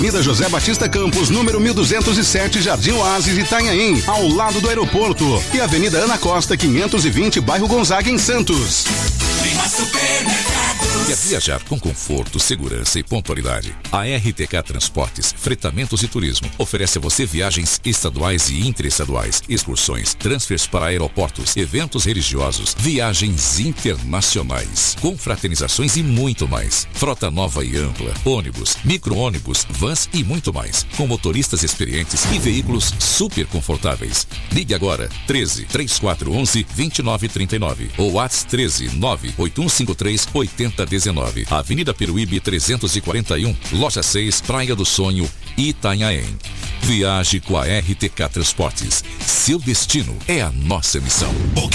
Avenida José Batista Campos, número 1207, Jardim Oásis, Itanhaém, ao lado do aeroporto. E Avenida Ana Costa, 520, bairro Gonzaga, em Santos. Quer viajar com conforto, segurança e pontualidade? A RTK Transportes, Fretamentos e Turismo oferece a você viagens estaduais e interestaduais, excursões, transfers para aeroportos, eventos religiosos, viagens internacionais, confraternizações e muito mais. Frota nova e ampla, ônibus, micro-ônibus, vans e muito mais, com motoristas experientes e veículos super confortáveis. Ligue agora 13 3411 2939 ou WhatsApp 13 98153 8019. Avenida Peruíbe 341, Loja 6, Praia do Sonho, Itanhaém. Viaje com a RTK Transportes. Seu destino é a nossa missão.